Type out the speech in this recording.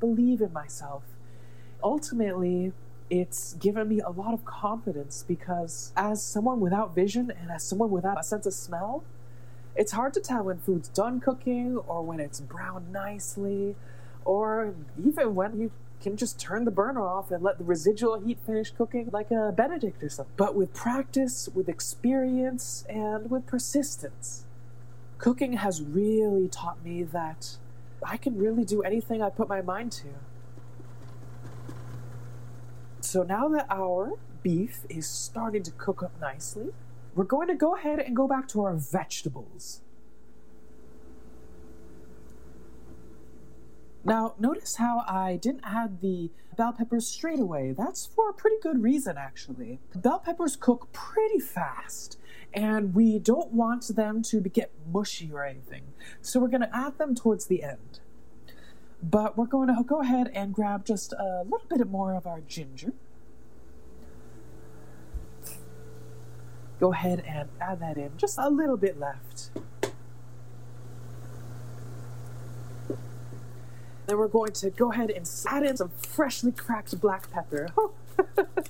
believe in myself. Ultimately, it's given me a lot of confidence because as someone without vision and as someone without a sense of smell, it's hard to tell when food's done cooking or when it's browned nicely, or even when you can just turn the burner off and let the residual heat finish cooking like a Benedict or something. But with practice, with experience, and with persistence, cooking has really taught me that I can really do anything I put my mind to. So now that our beef is starting to cook up nicely, we're going to go ahead and go back to our vegetables. Now, notice how I didn't add the bell peppers straight away. That's for a pretty good reason, actually. Bell peppers cook pretty fast, and we don't want them to get mushy or anything. So we're going to add them towards the end. But we're going to go ahead and grab just a little bit more of our ginger. Go ahead and add that in, just a little bit left. Then we're going to go ahead and add in some freshly cracked black pepper.